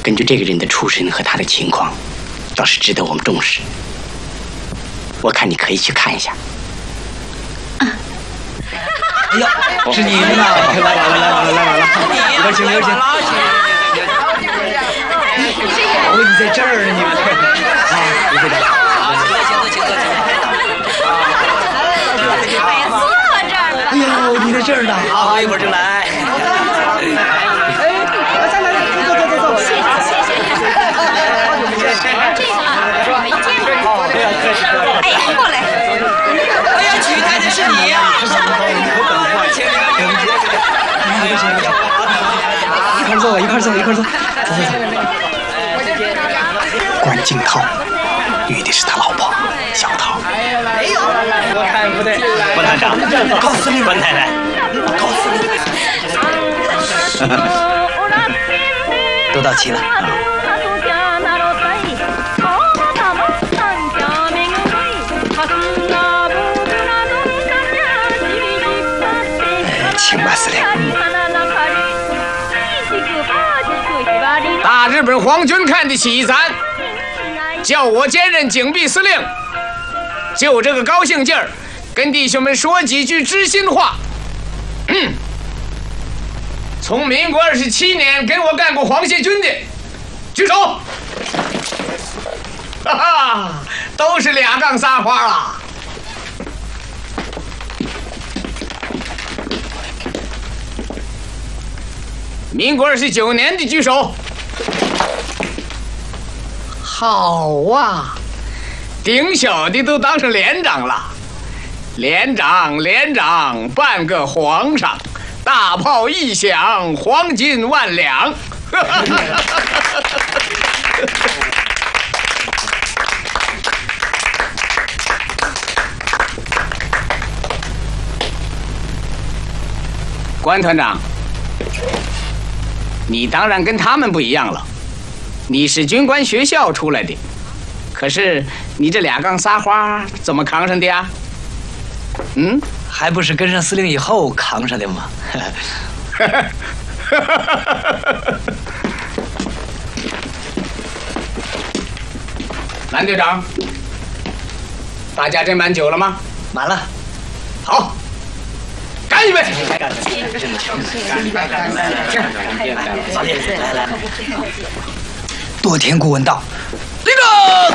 根据这个人的出身和他的情况，倒是值得我们重视。我看你可以去看一下。 哎呦，是你们呐！来了！有请。哦，你在这儿呢，你们。啊，你在这儿。哎呦，你在这儿呢！好，一会儿就来。走。谢谢。 哎，过来。 哎呀，娶太太是你呀！一块坐。走。 关敬涛，女的是他老婆小涛。 哎呦，我看不对。关探长，告诉你，关太太，告诉你，都到齐了。 请吧，司令。 大日本皇军看得起咱，叫我兼任警备司令，就这个高兴劲儿，跟弟兄们说几句知心话。从民国27年跟我干过皇协军的，举手。哈哈，都是2杠3花啊。民国29年的举手。好啊，顶小的都当上连长了，连长，半个皇上，大炮一响，黄金万两。关团长，你当然跟他们不一样了。你是军官学校出来的，可是你这2杠3花怎么扛上的呀？ 还不是跟上司令以后扛上的吗？ 蓝队长，大家斟满酒了吗？ 满了。 好，干一杯！ 来。多田顾问道：“立正。”